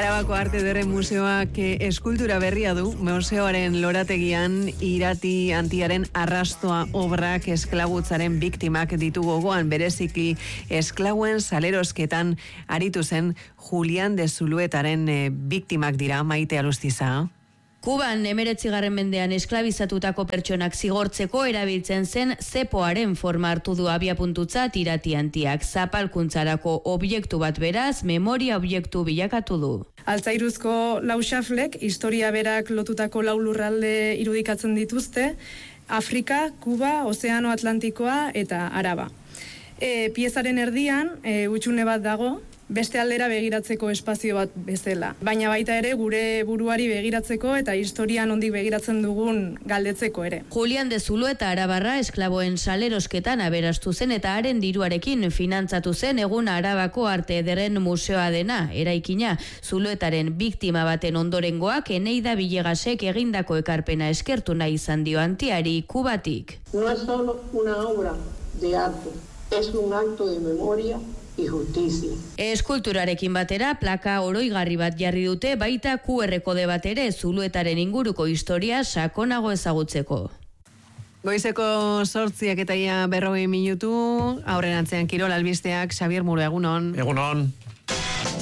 Arabako Arte Ederren Museoak eskultura berria du. Museoaren lorategian Irati Antiaren arrastoa obrak esklabutzaren biktimak ditu gogoan, bereziki esklauen salerosketan aritu zen Julián de Zuluetaren biktimak dira. Maite Alustiza. Kuban 19. mendean esklabizatutako pertsonak zigortzeko erabiltzen zen zepoaren forma hartu du abiapuntutzat Irati Antiak. Zapalkuntzarako objektu bat beraz, memoria objektu bilakatu du. Altzairuzko lau xaflek, historia berak lotutako lau lurralde irudikatzen dituzte, Afrika, Kuba, Ozeano Atlantikoa eta Araba. Piezaren erdian, hutsune bat dago, beste aldera begiratzeko espazio bat bezala. Baina baita ere gure buruari begiratzeko eta historian ondik begiratzen dugun galdetzeko ere. Julián de Zulueta arabarra esklaboen salerosketan aberastu zen eta haren diruarekin finantzatu zen egun Arabako Arte Ederren Museoa dena, eraikina. Zuluetaren biktima baten ondorengoak Eneida Villegasek egindako ekarpena eskertu nahi izan dio Antiari Kubatik. No es solo una obra de arte, es un acto de memoria y justicia. Eskulturarekin batera plaka oroigarri bat jarri dute, baita QR kode bat ere Zuluetaren inguruko historia sakonago ezagutzeko. Goizeko 8:40 minutu, aurrerantzean kirol albisteak, Xabier Muro, egunon. Egunon.